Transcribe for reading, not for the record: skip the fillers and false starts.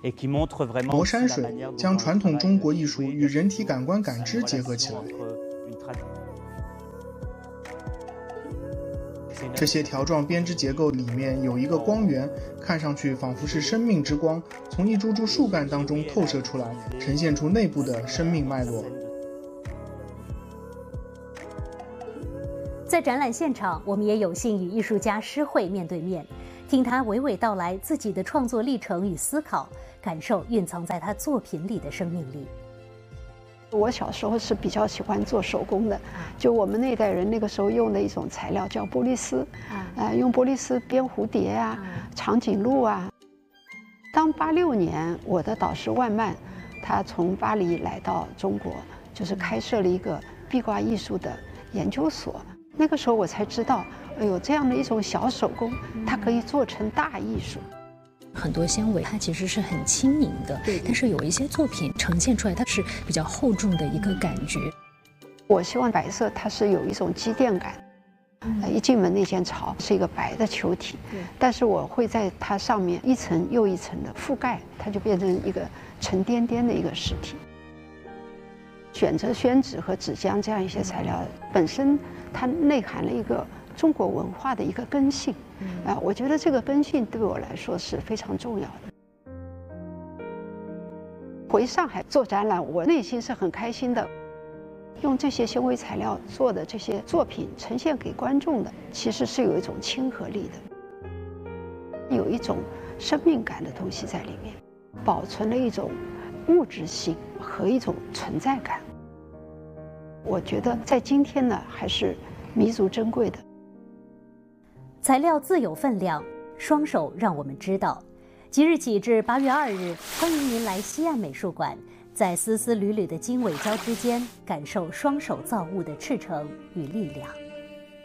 磨山水将传统中国艺术与人体感官感知结合起来。这些条状编织结构里面有一个光源，看上去仿佛是生命之光，从一株株树干当中透射出来，呈现出内部的生命脉络。 在展览现场，我们也有幸与艺术家施慧面对面，听他娓娓道来自己的创作历程与思考，感受蕴藏在他作品里的生命力。 我小时候是比较喜欢做手工的，就我们那代人那个时候用的一种材料叫玻璃丝，用玻璃丝编蝴蝶啊、长颈鹿啊。当86年我的导师万曼，他从巴黎来到中国，就是开设了一个壁挂艺术的研究所。那个时候我才知道，哎呦，这样的一种小手工，它可以做成大艺术。 很多纤维它其实是很轻盈的，但是有一些作品呈现出来它是比较厚重的一个感觉。 我希望白色它是有一种积淀感，一进门那间巢是一个白的球体，但是我会在它上面一层又一层的覆盖，它就变成一个沉甸甸的一个实体。选择宣纸和纸浆这样一些材料，本身它内含了一个中国文化的一个根性，我觉得这个根性对我来说是非常重要的。回上海做展览，我内心是很开心的。用这些纤维材料做的这些作品呈现给观众的，其实是有一种亲和力的，有一种生命感的东西在里面，保存了一种物质性和一种存在感。我觉得在今天呢，还是弥足珍贵的。 材料自有分量，双手让我们知道。即日起至8月2日，欢迎您来西岸美术馆，在丝丝缕缕的经纬胶之间，感受双手造物的赤诚与力量。